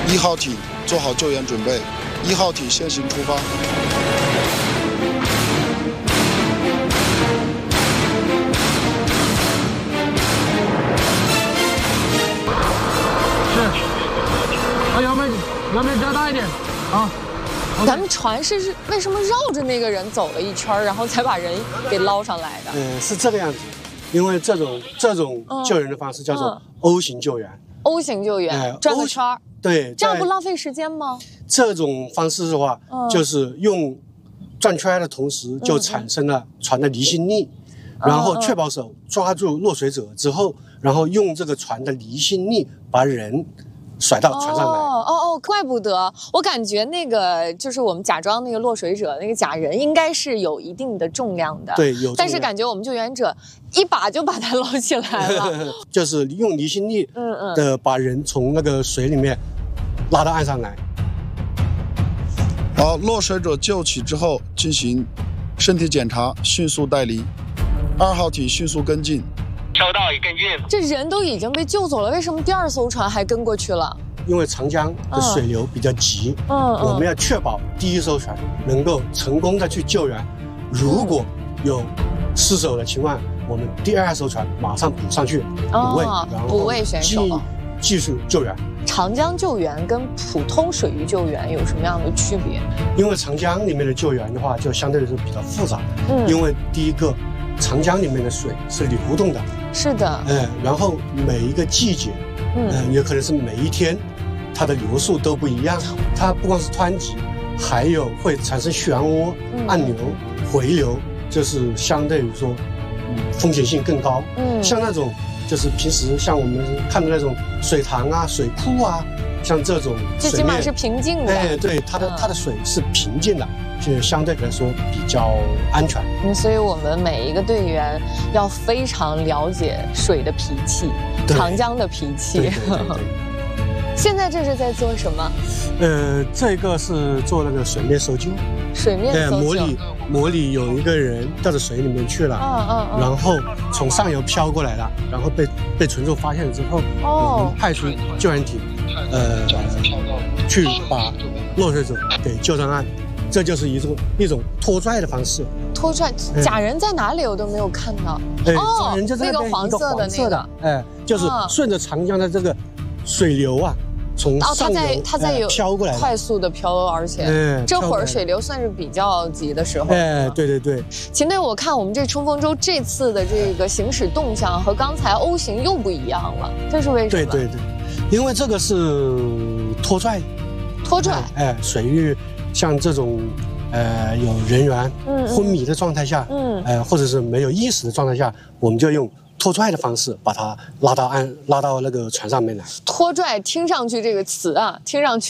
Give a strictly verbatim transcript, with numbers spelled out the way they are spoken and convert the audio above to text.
一号艇做好救援准备，一号艇先行出发。 是，把油门油门加大一点啊。 咱们船是是为什么绕着那个人走了一圈，然后才把人给捞上来的？ 呃，是这个样子，因为这种这种救援的方式叫做 O 型救援。 O 型救援， 呃、 转个圈儿。 对， 这样不浪费时间吗？ 这种方式的话，嗯、就是用转圈的同时，就产生了船的离心力，嗯、然后确保手抓住落水者之后，然后用这个船的离心力把人甩到船上来。 哦哦哦，怪不得我感觉那个就是我们假装那个落水者那个假人应该是有一定的重量的， 对，有。 但是感觉我们救援者一把就把他捞起来了， 就是用离心力，嗯嗯的把人从那个水里面拉到岸上来。 好，落水者救起之后进行身体检查，迅速带离。二号艇迅速跟进。 收到，已跟进。 这人都已经被救走了，为什么第二艘船还跟过去了？ 因为长江的水流比较急，嗯，我们要确保第一艘船能够成功的去救援。如果有失手的情况，我们第二艘船马上补上去补位， 哦、 然后补位选手继续救援。 长江救援跟普通水域救援有什么样的区别？ 因为长江里面的救援的话，就相对来说比较复杂。嗯，因为第一个，长江里面的水是流动的。 是的。 嗯，然后每一个季节，嗯，也可能是每一天，它的流速都不一样。它不光是湍急，还有会产生漩涡、暗流、回流，就是相对于说，嗯，风险性更高。嗯，像那种。就是平时像我们看的那种水塘啊、水库啊，像这种最起码是平静的。 哎，对，它的、嗯、它的水是平静的，就相对来说比较安全。 嗯，所以我们每一个队员要非常了解水的脾气，长江的脾气。 对对对对。 现在这是在做什么？ 呃，这个是做那个水面搜救。 水面搜救。 模拟模拟有一个人掉到水里面去了，嗯嗯嗯，然后从上游飘过来了，然后被被群众发现了之后，哦，我们派出救援艇，呃，去把落水者给救上岸，这就是一种一种拖拽的方式。 拖拽，假人在哪里我都没有看到。 哎， 哦， 人就在那个黄色的那个， 哎，就是顺着长江的这个水流啊。从哦，它在它在有飘过来， 快速的飘，而且、嗯、这会儿水流算是比较急的时候。 哎，对对对。 秦队，我看我们这冲锋舟这次的这个行驶动向和刚才 O 型又不一样了，这是为什么？ 对对对，因为这个是拖拽。 拖拽。 哎，水域像这种呃有人员昏迷的状态下，嗯，呃或者是没有意识的状态下，我们就用拖拽的方式把它拉到岸，拉到那个船上面来。 拖拽听上去这个词啊，听上去。